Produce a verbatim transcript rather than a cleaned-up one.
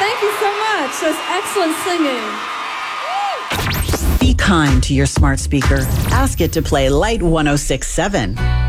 Thank you so much. That's excellent singing. Be kind to your smart speaker. Ask it to play Light one oh six point seven.